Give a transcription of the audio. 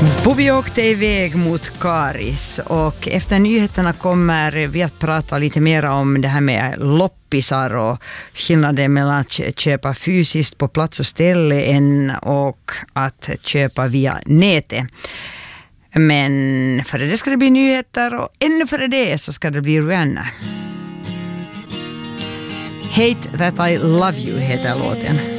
Bobby åkte iväg mot Karis och efter nyheterna kommer vi att prata lite mer om det här med loppisar och skillnaden mellan att köpa fysiskt på plats och ställe och att köpa via nätet. Men före det ska det bli nyheter och ännu före det så ska det bli Rihanna. Hate That I Love You heter låten.